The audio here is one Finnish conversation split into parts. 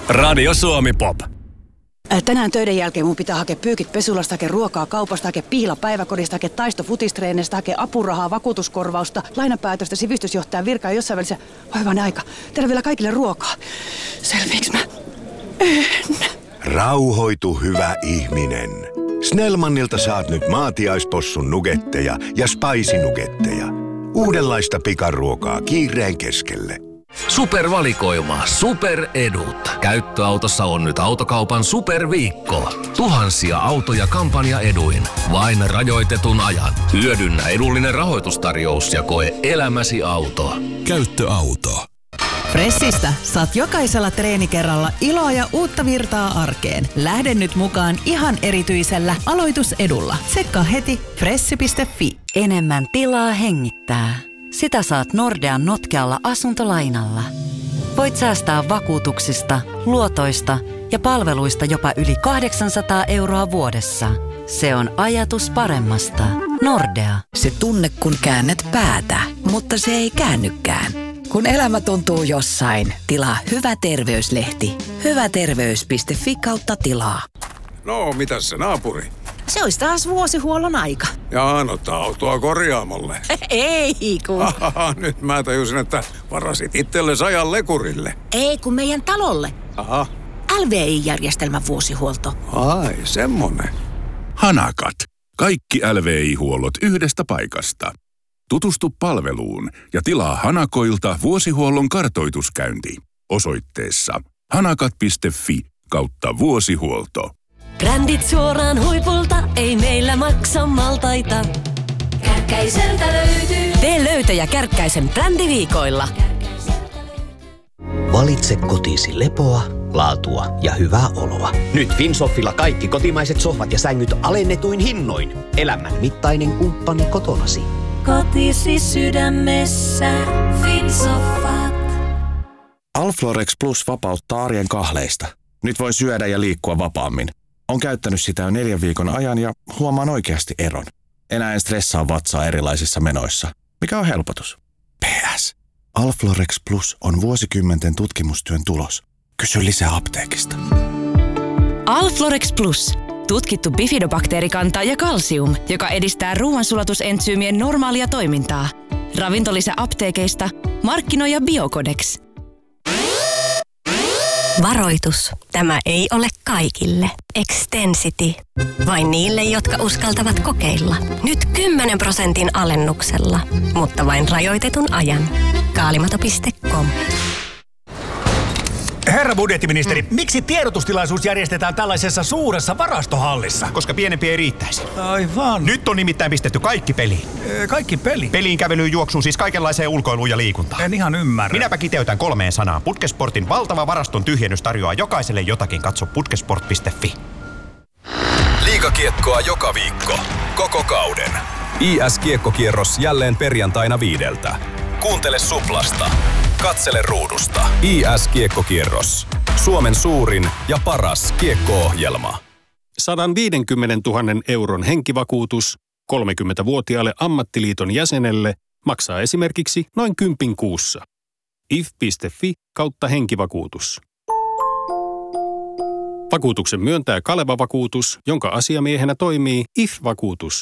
Radio Suomi Pop. Tänään töiden jälkeen mun pitää hakea pyykit pesulasta, hakea ruokaa kaupasta, hakea pihla päiväkodista, hakea taisto futistreenistä, hakea apurahaa, vakuutuskorvausta, lainapäätöstä, sivistysjohtajan virkaa jossain välissä. Hyvän aika. Tehdään vielä kaikille ruokaa. Selviiks mä? En. Rauhoitu, hyvä ihminen. Snellmanilta saat nyt maatiaispossun nugetteja ja spicy-nugetteja. Uudenlaista pikaruokaa kiireen keskelle. Supervalikoima, superedut. Käyttöautossa on nyt Autokaupan superviikko. Tuhansia autoja kampanjaeduin. Vain rajoitetun ajan. Hyödynnä edullinen rahoitustarjous ja koe elämäsi auto. Käyttöauto. Fressistä saat jokaisella treenikerralla iloa ja uutta virtaa arkeen. Lähde nyt mukaan ihan erityisellä aloitusedulla. Tsekkaa heti fressi.fi. Enemmän tilaa hengittää. Sitä saat Nordean notkealla asuntolainalla. Voit säästää vakuutuksista, luotoista ja palveluista jopa yli 800 € vuodessa. Se on ajatus paremmasta. Nordea. Se tunne, kun käännät päätä, mutta se ei käännykään. Kun elämä tuntuu jossain, tilaa Hyvä terveyslehti. Hyväterveys.fi/tilaa. No, mitäs se naapuri? Se olisi taas vuosihuollon aika. Jaa, no autoa korjaamolle. Ei kun. Nyt mä tajusin, että varasit itsellesi ajan lekurille. Ei kun meidän talolle. Aha. LVI-järjestelmän vuosihuolto. Ai, semmonen. Hanakat. Kaikki LVI-huollot yhdestä paikasta. Tutustu palveluun ja tilaa Hanakoilta vuosihuollon kartoituskäynti osoitteessa hanakat.fi/vuosihuolto. Brändit suoraan huipulta, ei meillä maksa maltaita. Kärkkäiseltä löytyy. Tee löytöjä Kärkkäisen brändiviikoilla. Valitse kotiisi lepoa, laatua ja hyvää oloa. Nyt Finsoffilla kaikki kotimaiset sohvat ja sängyt alennetuin hinnoin. Elämän mittainen kumppani kotonasi. Kotisi sydämessä. Finsoffat. Alflorex Plus vapauttaa arjen kahleista. Nyt voi syödä ja liikkua vapaammin. On käyttänyt sitä jo 4 viikon ajan ja huomaan oikeasti eron. Enää en stressaa vatsaa erilaisissa menoissa. Mikä on helpotus? PS. Alflorex Plus on vuosikymmenten tutkimustyön tulos. Kysy lisää apteekista. Alflorex Plus. Tutkittu bifidobakteerikanta ja kalsium, joka edistää ruoansulatusentsyymien normaalia toimintaa. Ravintolisä apteekeista. Markkinoija Biocodex. Varoitus. Tämä ei ole kaikille. Extensity. Vain niille, jotka uskaltavat kokeilla. Nyt 10% alennuksella, mutta vain rajoitetun ajan. Kaalimato.com. Herra budjettiministeri, miksi tiedotustilaisuus järjestetään tällaisessa suuressa varastohallissa? Koska pienempi ei riittäisi. Aivan. Nyt on nimittäin pistetty kaikki peliin. Kaikki peli? Peliin, kävelyyn, juoksuun, siis kaikenlaiseen ulkoiluun ja liikuntaan. En ihan ymmärrä. Minäpä kiteytän 3 sanaan. Putkesportin valtava varaston tyhjennys tarjoaa jokaiselle jotakin. Katso putkesport.fi. Liigakiekkoa joka viikko. Koko kauden. IS-kiekkokierros jälleen perjantaina 5. Kuuntele Suplasta. Katsele ruudusta. IS-kiekkokierros. Suomen suurin ja paras kiekko-ohjelma. 150 000 € henkivakuutus 30-vuotiaalle ammattiliiton jäsenelle maksaa esimerkiksi noin 10 kuussa. if.fi/henkivakuutus. Vakuutuksen myöntää Kaleva Vakuutus, jonka asiamiehenä toimii IF-vakuutus.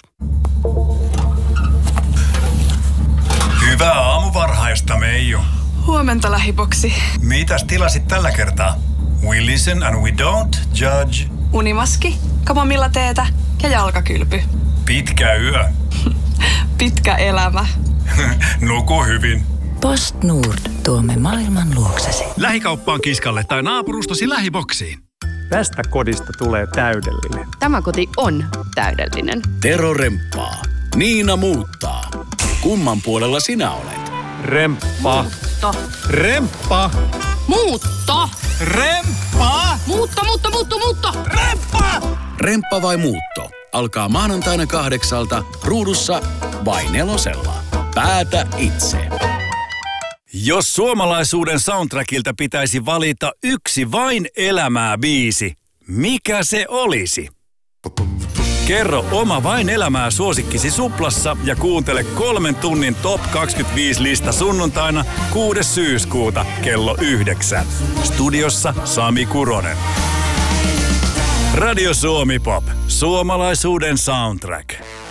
Hyvää aamuvarhaista, Meijo. Huomenta, lähiboksi. Mitäs tilasit tällä kertaa? We listen and we don't judge. Unimaski, kamomilla-teetä ja jalkakylpy. Pitkä yö. Pitkä elämä. Nuku hyvin. Post Nord. Tuomme maailman luoksesi. Lähikauppaan Kiskalle tai naapurustasi lähiboksiin. Tästä kodista tulee täydellinen. Tämä koti on täydellinen. Tero remppaa. Niina muuttaa. Kumman puolella sinä olet? Remppa. Muutto. Remppa. Muutto. Remppa. Muutto. Remppa. Remppa vai muutto? Alkaa maanantaina 8 ruudussa vai 4. Päätä itse. Jos suomalaisuuden soundtrackilta pitäisi valita yksi vain elämää biisi, mikä se olisi? Kerro oma Vain elämää -suosikkisi Suplassa ja kuuntele 3 tunnin Top 25-lista sunnuntaina 6. syyskuuta kello 9. Studiossa Sami Kuronen. Radio Suomi Pop. Suomalaisuuden soundtrack.